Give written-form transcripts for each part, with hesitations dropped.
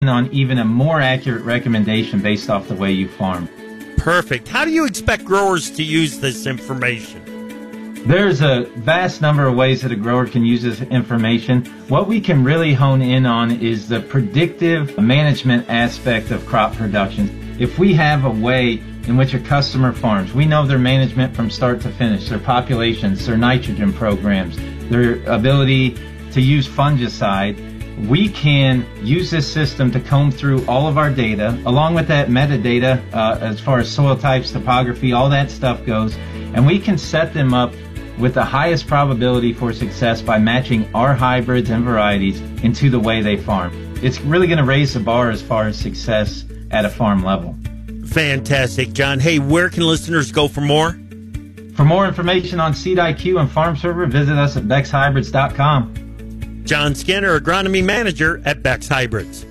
on even a more accurate recommendation based off the way you farm. Perfect. How do you expect growers to use this information? There's a vast number of ways that a grower can use this information. What we can really hone in on is the predictive management aspect of crop production. If we have a way in which a customer farms, we know their management from start to finish, their populations, their nitrogen programs, their ability to use fungicide, we can use this system to comb through all of our data, along with that metadata as far as soil types, topography, all that stuff goes, and we can set them up with the highest probability for success by matching our hybrids and varieties into the way they farm. It's really going to raise the bar as far as success at a farm level. Fantastic, John. Hey, where can listeners go for more? For more information on Seed IQ and Farm Server, visit us at BexHybrids.com. John Skinner, Agronomy Manager at Beck's Hybrids.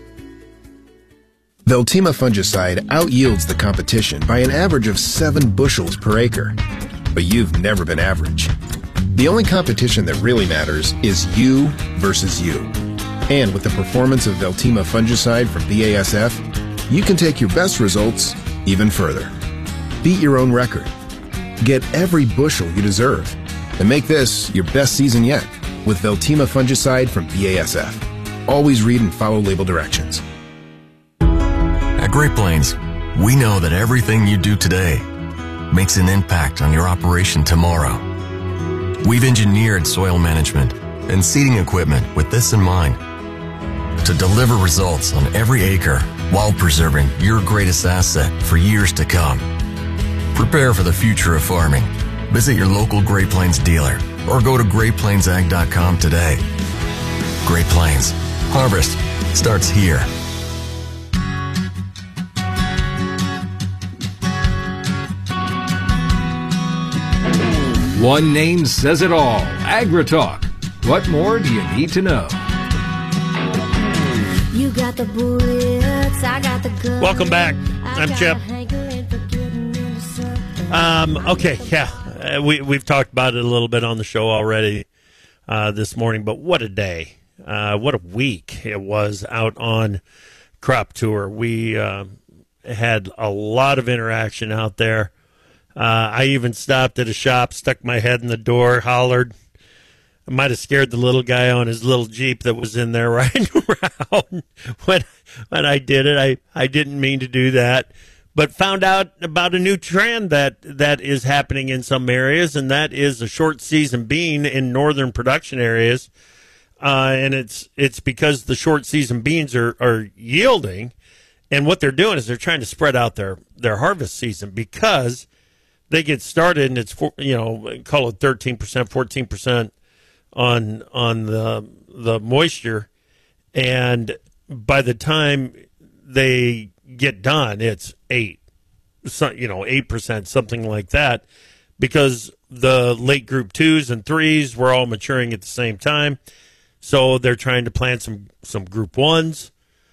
Veltima fungicide outyields the competition by an average of 7 bushels per acre. But you've never been average. The only competition that really matters is you versus you. And with the performance of Veltima fungicide from BASF, you can take your best results even further. Beat your own record. Get every bushel you deserve. And make this your best season yet with Veltima fungicide from BASF. Always read and follow label directions. At Great Plains, we know that everything you do today makes an impact on your operation tomorrow. We've engineered soil management and seeding equipment with this in mind, to deliver results on every acre while preserving your greatest asset for years to come. Prepare for the future of farming. Visit your local Great Plains dealer or go to GreatPlainsAg.com today. Great Plains. Harvest starts here. One name says it all. AgriTalk. What more do you need to know? You got the bullets, I got the gun. Welcome back. I'm Chip. Okay, yeah. We've talked about it a little bit on the show already this morning, but what a day. What a week it was out on Crop Tour. We had a lot of interaction out there. I even stopped at a shop, stuck my head in the door, hollered. I might have scared the little guy on his little Jeep that was in there riding around when I did it. I didn't mean to do that, but found out about a new trend that is happening in some areas, and that is a short season bean in northern production areas. And it's because the short season beans are yielding, and what they're doing is they're trying to spread out their harvest season because they get started and it's, call it 13%, 14% on the moisture, and by the time they get done, it's 8%, something like that, because the late group 2s and 3s were all maturing at the same time. So they're trying to plant some group 1s,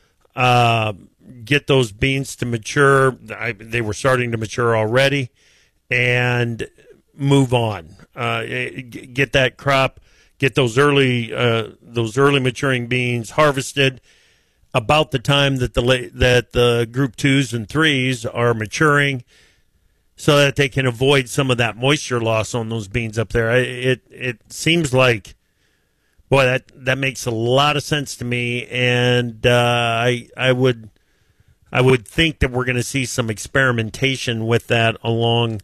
get those beans to mature. They were starting to mature already, and move on. Get that crop, get those early maturing beans harvested about the time that the group 2s and 3s are maturing, so that they can avoid some of that moisture loss on those beans up there. It seems like, boy, that makes a lot of sense to me, and I would think that we're going to see some experimentation with that along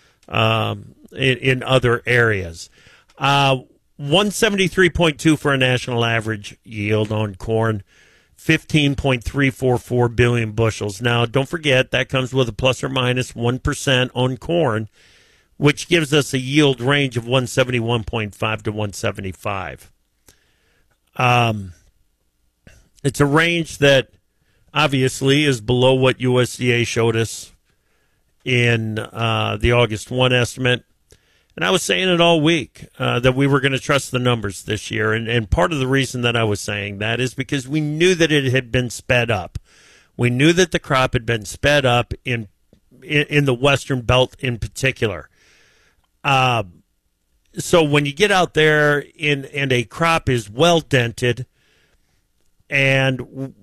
in other areas. 173.2 for a national average yield on corn, 15.344 billion bushels. Now, don't forget, that comes with a plus or minus 1% on corn, which gives us a yield range of 171.5 to 175. It's a range that obviously is below what USDA showed us in the August 1 estimate. And I was saying it all week that we were going to trust the numbers this year. And part of the reason that I was saying that is because we knew that it had been sped up. We knew that the crop had been sped up in the Western Belt in particular. So when you get out there and a crop is well dented and